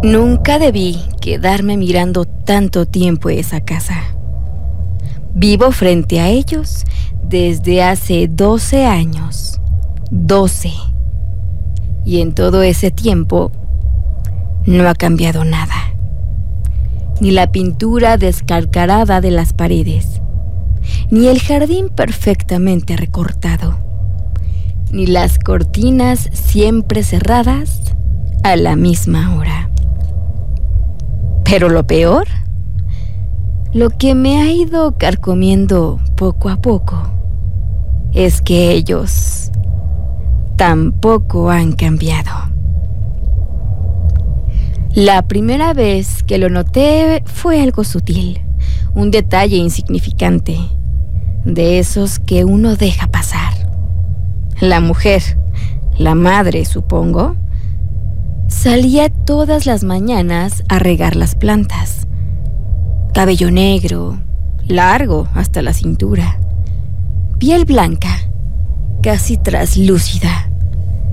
Nunca debí quedarme mirando tanto tiempo esa casa. Vivo frente a ellos desde hace 12 años. 12. Y en todo ese tiempo no ha cambiado nada. Ni la pintura descalcarada de las paredes, ni el jardín perfectamente recortado, ni las cortinas siempre cerradas a la misma hora. Pero lo peor, lo que me ha ido carcomiendo poco a poco, es que ellos tampoco han cambiado. La primera vez que lo noté fue algo sutil, un detalle insignificante, de esos que uno deja pasar. La mujer, la madre, supongo, salía todas las mañanas a regar las plantas. Cabello negro, largo hasta la cintura, piel blanca, casi traslúcida.